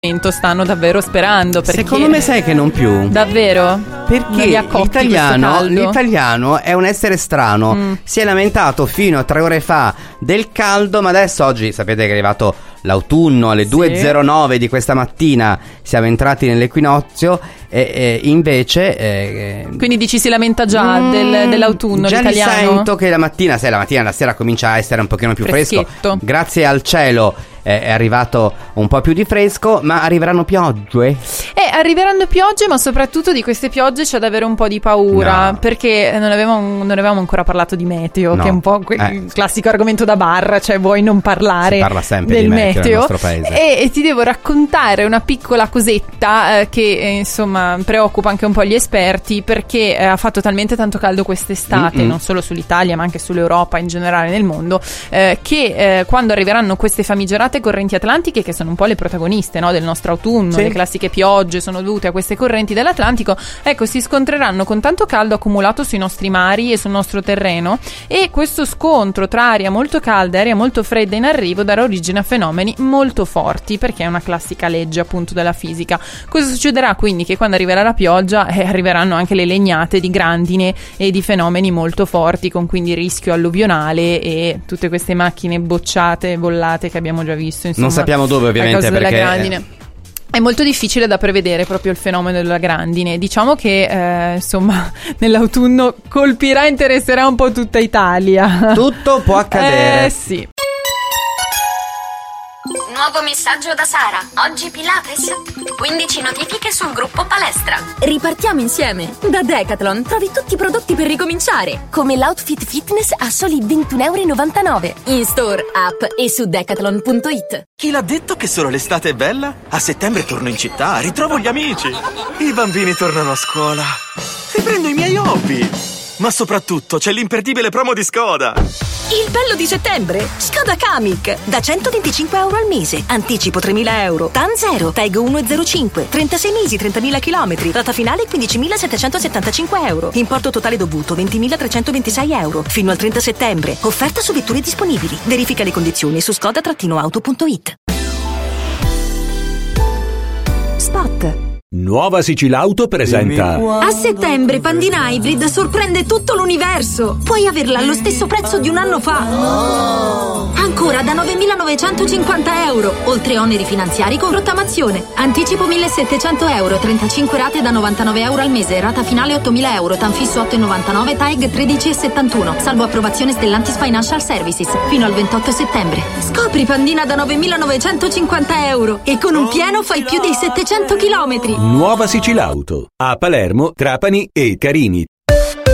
stanno davvero sperando, perché secondo me sai che non più. Davvero? Perché l'italiano è un essere strano. Si è lamentato fino a 3 ore fa del caldo, ma adesso oggi sapete che è arrivato l'autunno alle 2:09 di questa mattina, siamo entrati nell'equinozio e invece quindi dici si lamenta già dell'autunno già l'italiano? Già sento che la mattina la sera comincia a essere un pochino più freschetto. Fresco. Grazie al cielo è arrivato un po' più di fresco, ma arriveranno piogge? Arriveranno piogge, ma soprattutto di queste piogge c'è da avere un po' di paura, perché non avevamo ancora parlato di meteo, che è un po' il classico argomento da bar, cioè vuoi non parlare. Si parla sempre del di meteo nel nostro paese. E ti devo raccontare una piccola cosetta che insomma preoccupa anche un po' gli esperti, perché ha fatto talmente tanto caldo quest'estate, non solo sull'Italia ma anche sull'Europa in generale nel mondo, che quando arriveranno queste famigerate correnti atlantiche, che sono un po' le protagoniste, no, del nostro autunno, le classiche piogge sono dovute a queste correnti dell'Atlantico, ecco, si scontreranno con tanto caldo accumulato sui nostri mari e sul nostro terreno, e questo scontro tra aria molto calda e aria molto fredda in arrivo darà origine a fenomeni molto forti, perché è una classica legge appunto della fisica. Cosa succederà quindi? Che quando arriverà la pioggia arriveranno anche le legnate di grandine e di fenomeni molto forti, con quindi rischio alluvionale e tutte queste macchine bocciate, bollate che abbiamo già visto, insomma, non sappiamo dove ovviamente, a causa perché della grandine. È molto difficile da prevedere proprio il fenomeno della grandine. Diciamo che insomma nell'autunno colpirà e interesserà un po' tutta Italia. Tutto può accadere. Sì. Nuovo messaggio da Sara. Oggi Pilates. 15 notifiche sul gruppo palestra. Ripartiamo insieme. Da Decathlon trovi tutti i prodotti per ricominciare, come l'outfit fitness a soli €21,99. In store, app e su decathlon.it. Chi l'ha detto che solo l'estate è bella? A settembre torno in città, ritrovo gli amici. I bambini tornano a scuola. Riprendo i miei hobby. Ma soprattutto c'è l'imperdibile promo di Skoda. Il bello di settembre? Skoda Kamiq. Da €125 al mese. Anticipo €3.000. TAN 0. TAG 1,05. 36 mesi, 30.000 km. Rata finale €15.775. Importo totale dovuto €20.326. Fino al 30 settembre. Offerta su vetture disponibili. Verifica le condizioni su skoda-auto.it. Spot. Nuova Sicilauto presenta. A settembre Pandina Hybrid sorprende tutto l'universo. Puoi averla allo stesso prezzo di un anno fa. Ancora da €9.950. Oltre oneri finanziari con rottamazione. Anticipo €1.700. 35 rate da €99 al mese. Rata finale €8.000. TAN fisso 8,99. TAG 13,71. Salvo approvazione Stellantis Financial Services. Fino al 28 settembre. Scopri Pandina da €9.950. E con un pieno fai più di 700 chilometri. Nuova Sicilauto. A Palermo, Trapani e Carini.